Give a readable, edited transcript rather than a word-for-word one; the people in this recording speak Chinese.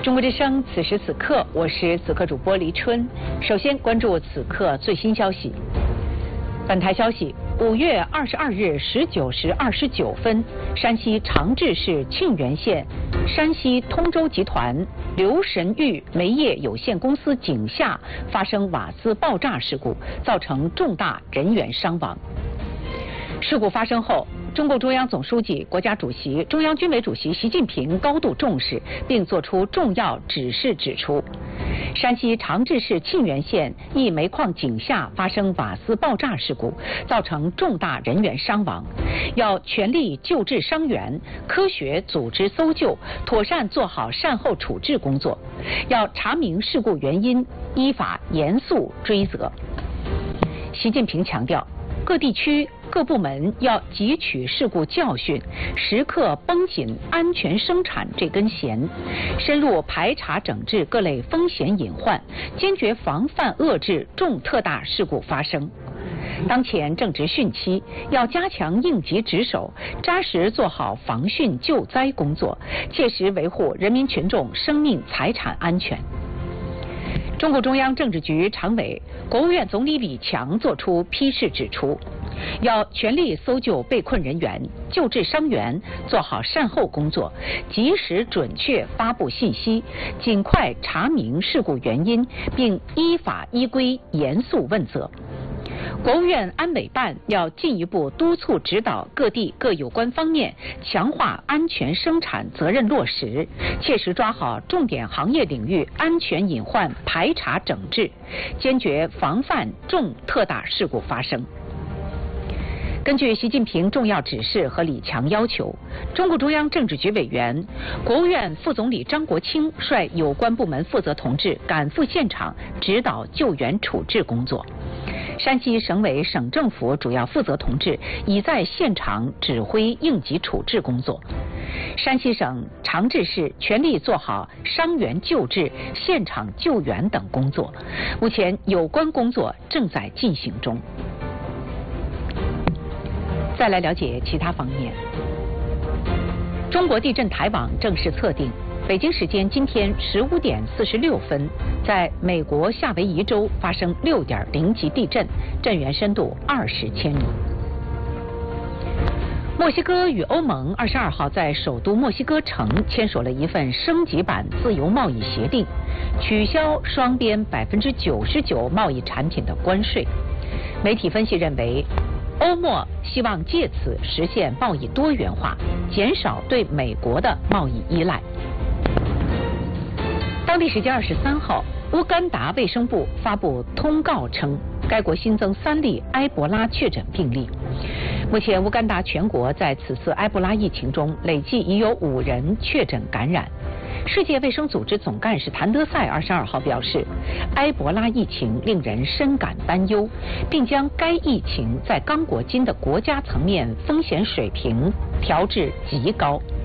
中国之声，此时此刻，我是此刻主播黎春。首先关注此刻最新消息。本台消息，5月22日19时29分，山西长治市沁源县山西通州集团刘神玉煤业有限公司井下发生瓦斯爆炸事故，造成重大人员伤亡。事故发生后，中共中央总书记、国家主席、中央军委主席习近平高度重视，并作出重要指示，指出，山西长治市沁源县一煤矿井下发生瓦斯爆炸事故，造成重大人员伤亡，要全力救治伤员，科学组织搜救，妥善做好善后处置工作，要查明事故原因，依法严肃追责。习近平强调，各地区各部门要汲取事故教训，时刻绷紧安全生产这根弦，深入排查整治各类风险隐患，坚决防范遏制重特大事故发生。当前正值汛期，要加强应急值守，扎实做好防汛救灾工作，切实维护人民群众生命财产安全。中共中央政治局常委、国务院总理李强作出批示，指出，要全力搜救被困人员，救治伤员，做好善后工作，及时准确发布信息，尽快查明事故原因，并依法依规严肃问责。国务院安委办要进一步督促指导各地各有关方面强化安全生产责任落实，切实抓好重点行业领域安全隐患排查整治，坚决防范重特大事故发生。根据习近平重要指示和李强要求，中共中央政治局委员、国务院副总理张国清率有关部门负责同志赶赴现场指导救援处置工作。山西省委省政府主要负责同志已在现场指挥应急处置工作。山西省长治市全力做好伤员救治、现场救援等工作，目前有关工作正在进行中。再来了解其他方面。中国地震台网正式测定，北京时间今天15点46分，在美国夏威夷州发生6.0级地震，震源深度20千米。墨西哥与欧盟22号在首都墨西哥城签署了一份升级版自由贸易协定，取消双边99%贸易产品的关税。媒体分析认为，欧墨希望借此实现贸易多元化，减少对美国的贸易依赖。当地时间23号，乌干达卫生部发布通告称，该国新增3例埃博拉确诊病例。目前，乌干达全国在此次埃博拉疫情中累计已有5人确诊感染。世界卫生组织总干事谭德赛22号表示，埃博拉疫情令人深感担忧，并将该疫情在刚果金的国家层面风险水平调至极高。